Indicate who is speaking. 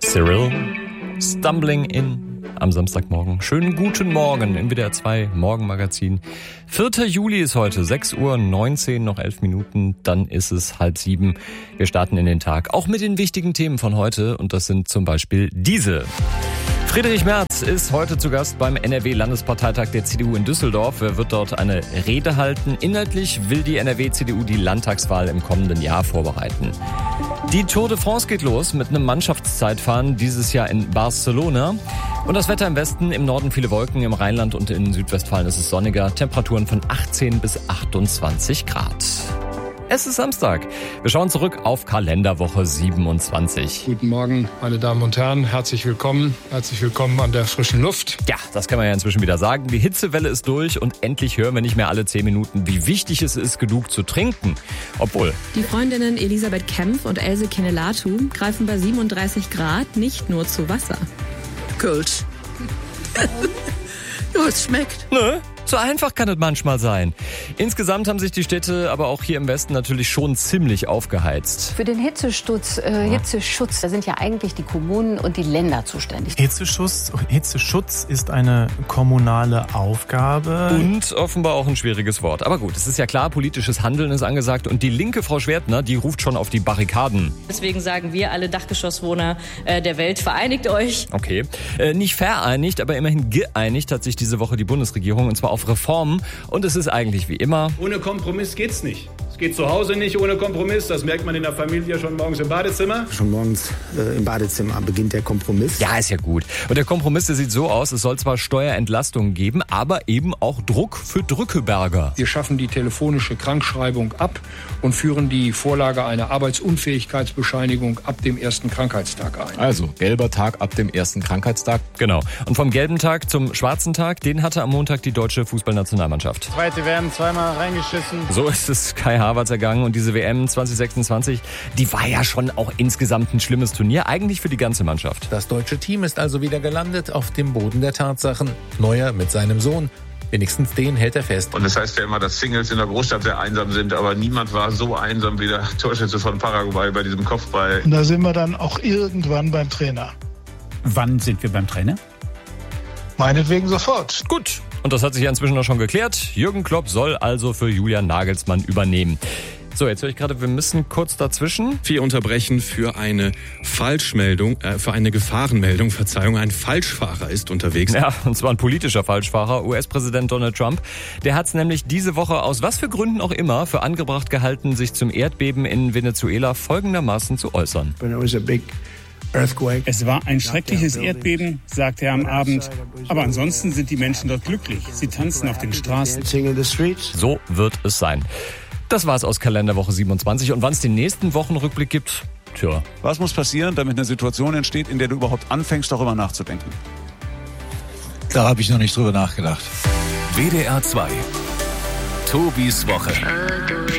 Speaker 1: Cyril, Stumbling In am Samstagmorgen. Schönen guten Morgen im WDR 2 Morgenmagazin. 4. Juli ist heute, 6:19 Uhr, noch 11 Minuten, dann ist es 6:30. Wir starten in den Tag, auch mit den wichtigen Themen von heute, und das sind zum Beispiel diese. Friedrich Merz ist heute zu Gast beim NRW-Landesparteitag der CDU in Düsseldorf. Er wird dort eine Rede halten. Inhaltlich will die NRW-CDU die Landtagswahl im kommenden Jahr vorbereiten. Die Tour de France geht los mit einem Mannschaftszeitfahren, dieses Jahr in Barcelona. Und das Wetter im Westen, im Norden viele Wolken, im Rheinland und in Südwestfalen ist es sonniger. Temperaturen von 18 bis 28 Grad. Es ist Samstag. Wir schauen zurück auf Kalenderwoche 27.
Speaker 2: Guten Morgen, meine Damen und Herren. Herzlich willkommen. Herzlich willkommen an der frischen Luft.
Speaker 1: Ja, das kann man ja inzwischen wieder sagen. Die Hitzewelle ist durch und endlich hören wir nicht mehr alle 10 Minuten, wie wichtig es ist, genug zu trinken. Obwohl.
Speaker 3: Die Freundinnen Elisabeth Kempf und Else Kinelatu greifen bei 37 Grad nicht nur zu Wasser.
Speaker 4: Kölsch. Ja, es schmeckt.
Speaker 1: Nö. So einfach kann es manchmal sein. Insgesamt haben sich die Städte aber auch hier im Westen natürlich schon ziemlich aufgeheizt.
Speaker 5: Für den Hitzeschutz, da sind ja eigentlich die Kommunen und die Länder zuständig.
Speaker 6: Hitzeschutz ist eine kommunale Aufgabe.
Speaker 1: Und offenbar auch ein schwieriges Wort. Aber gut, es ist ja klar, politisches Handeln ist angesagt. Und die linke Frau Schwertner, die ruft schon auf die Barrikaden.
Speaker 7: Deswegen sagen wir alle Dachgeschosswohner der Welt, vereinigt euch.
Speaker 1: Okay, nicht vereinigt, aber immerhin geeinigt hat sich diese Woche die Bundesregierung, und zwar auf Reformen, und es ist eigentlich wie immer.
Speaker 8: Ohne Kompromiss geht's nicht. Es geht zu Hause nicht ohne Kompromiss, das merkt man in der Familie schon morgens im Badezimmer.
Speaker 9: Schon morgens im Badezimmer beginnt der Kompromiss.
Speaker 1: Ja, ist ja gut. Und der Kompromiss, der sieht so aus, es soll zwar Steuerentlastungen geben, aber eben auch Druck für Drückeberger.
Speaker 2: Wir schaffen die telefonische Krankschreibung ab und führen die Vorlage einer Arbeitsunfähigkeitsbescheinigung ab dem ersten Krankheitstag ein.
Speaker 10: Also, gelber Tag ab dem ersten Krankheitstag.
Speaker 1: Genau. Und vom gelben Tag zum schwarzen Tag, den hatte am Montag die deutsche Fußballnationalmannschaft.
Speaker 11: Zweite werden zweimal reingeschissen.
Speaker 1: So ist es Kai Havertz ergangen, und diese WM 2026, die war ja schon auch insgesamt ein schlimmes Turnier, eigentlich für die ganze Mannschaft.
Speaker 12: Das deutsche Team ist also wieder gelandet auf dem Boden der Tatsachen. Neuer mit seinem Sohn. Wenigstens den hält er fest.
Speaker 13: Und das heißt ja immer, dass Singles in der Großstadt sehr einsam sind, aber niemand war so einsam wie der Torschütze von Paraguay bei diesem Kopfball.
Speaker 14: Und da sind wir dann auch irgendwann beim Trainer.
Speaker 15: Wann sind wir beim Trainer?
Speaker 14: Meinetwegen sofort.
Speaker 1: Gut. Und das hat sich ja inzwischen auch schon geklärt. Jürgen Klopp soll also für Julian Nagelsmann übernehmen. So, jetzt höre ich gerade, wir müssen kurz dazwischen.
Speaker 16: Wir unterbrechen für eine Falschmeldung, für eine Gefahrenmeldung, Verzeihung. Ein Falschfahrer ist unterwegs.
Speaker 1: Ja, und zwar ein politischer Falschfahrer, US-Präsident Donald Trump. Der hat es nämlich diese Woche aus was für Gründen auch immer für angebracht gehalten, sich zum Erdbeben in Venezuela folgendermaßen zu äußern.
Speaker 15: Es war ein schreckliches Erdbeben, sagte er am Abend. Aber ansonsten sind die Menschen dort glücklich. Sie tanzen auf den Straßen.
Speaker 1: So wird es sein. Das war's aus Kalenderwoche 27. Und wann es den nächsten Wochenrückblick gibt, tja.
Speaker 10: Was muss passieren, damit eine Situation entsteht, in der du überhaupt anfängst, darüber nachzudenken?
Speaker 17: Da habe ich noch nicht drüber nachgedacht.
Speaker 18: WDR 2. Tobis Woche.